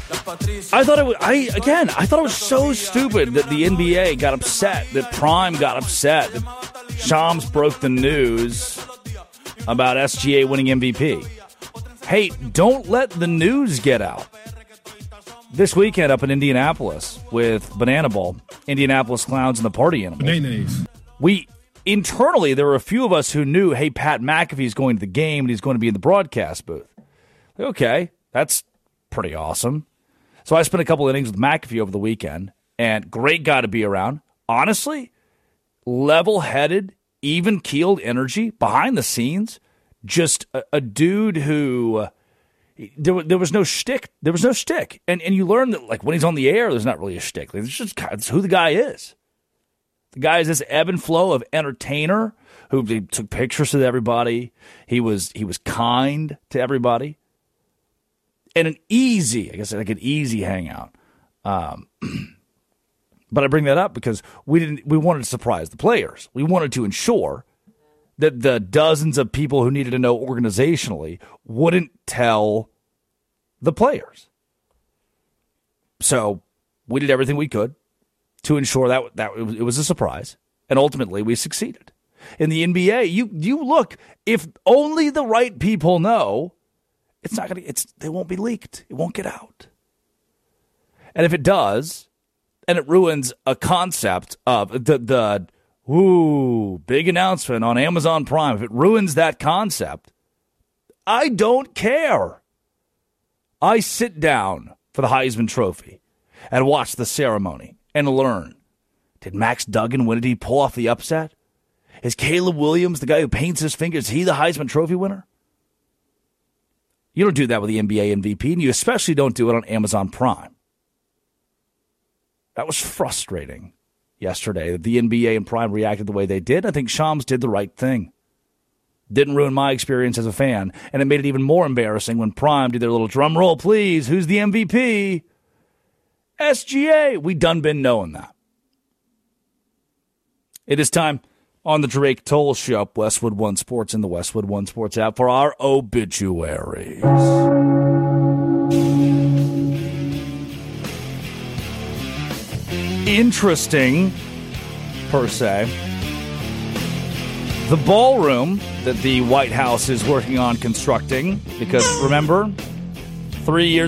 I thought it was so stupid that the NBA got upset, that Prime got upset, that Shams broke the news about SGA winning MVP. Hey, don't let the news get out. This weekend up in Indianapolis with Banana Bowl, Indianapolis Clowns and the Party Animals. Internally, there were a few of us who knew, hey, Pat McAfee's going to the game and he's going to be in the broadcast booth. Okay, that's pretty awesome. So I spent a couple innings with McAfee over the weekend, and great guy to be around. Honestly, level-headed, even-keeled energy behind the scenes. Just a dude who there was no shtick. There was no shtick, and you learn that like when he's on the air, there's not really a shtick. It's who the guy is. The guy is this ebb and flow of entertainer who took pictures with everybody. He was kind to everybody. And an easy hangout. But I bring that up because we wanted to surprise the players. We wanted to ensure that the dozens of people who needed to know organizationally wouldn't tell the players. So we did everything we could to ensure that it was a surprise. And ultimately we succeeded. In the NBA, you look, if only the right people know, they won't be leaked. It won't get out. And if it does, and it ruins a concept of the big announcement on Amazon Prime, if it ruins that concept, I don't care. I sit down for the Heisman Trophy and watch the ceremony and learn. Did Max Duggan win it? Did he pull off the upset? Is Caleb Williams, the guy who paints his fingers, is he the Heisman Trophy winner? You don't do that with the NBA MVP, and you especially don't do it on Amazon Prime. That was frustrating yesterday that the NBA and Prime reacted the way they did. I think Shams did the right thing. Didn't ruin my experience as a fan, and it made it even more embarrassing when Prime did their little drum roll, please. Who's the MVP? SGA. We done been knowing that. It is time on the Drake Toll Show, Westwood One Sports and the Westwood One Sports app for our obituaries. Interesting, per se. The ballroom that the White House is working on constructing, because remember, 3 years